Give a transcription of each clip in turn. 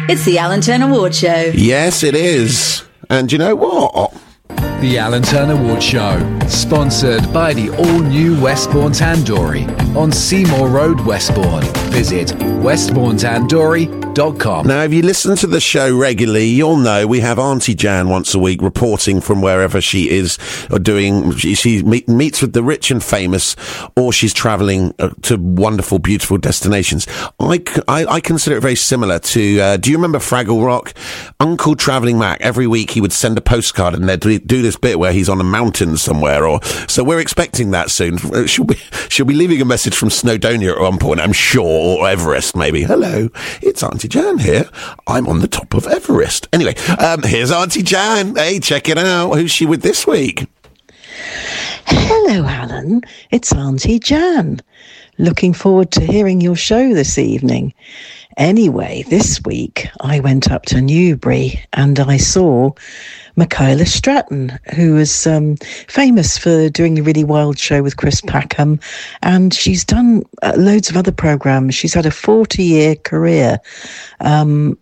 It's the Alan Turner Ward Show. Yes, it is. And you know what? The Alan Turner Ward Show, sponsored by the all-new Westbourne Tandoori on Seymour Road, Westbourne. Visit westbournetandoori.com. Now, if you listen to the show regularly, you'll know we have Auntie Jan once a week reporting from wherever she is or doing. She meets with the rich and famous, or she's travelling to wonderful, beautiful destinations. I consider it very similar to. Do you remember Fraggle Rock? Uncle Travelling Mac. Every week he would send a postcard, and they'd do this bit where he's on a mountain somewhere. So we're expecting that soon. She'll be leaving a message from Snowdonia at one point, I'm sure, or Everest maybe. Hello, it's Auntie Jan here. I'm on the top of Everest. Anyway, here's Auntie Jan. Hey, check it out. Who's she with this week? Hello, Alan. It's Auntie Jan. Looking forward to hearing your show this evening. Anyway, this week I went up to Newbury and I saw Michaela Stratton, who is famous for doing the Really Wild Show with Chris Packham, and she's done loads of other programmes. She's had a 40-year career, and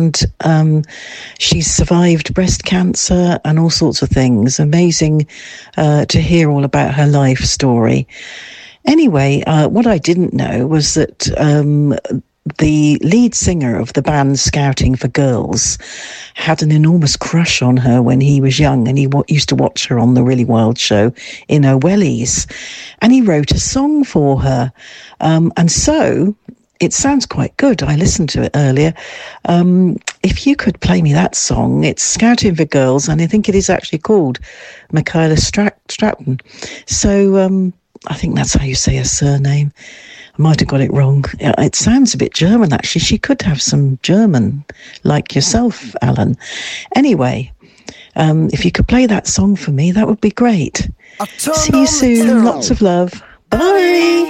she's survived breast cancer and all sorts of things. Amazing to hear all about her life story. Anyway, what I didn't know was that the lead singer of the band Scouting for Girls had an enormous crush on her when he was young, and he used to watch her on the Really Wild Show in O'Wellies, and he wrote a song for her. And so it sounds quite good. I listened to it earlier. If you could play me that song, it's Scouting for Girls, and I think it is actually called Michaela Stratton. So I think that's how you say her surname. I might have got it wrong. It sounds a bit German, actually. She could have some German, like yourself, Alan. Anyway, if you could play that song for me, that would be great. See you soon. Lots of love. Bye.